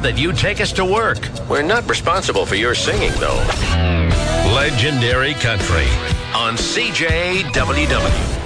that you take us to work. We're not responsible for your singing, though. Legendary Country on CJWW.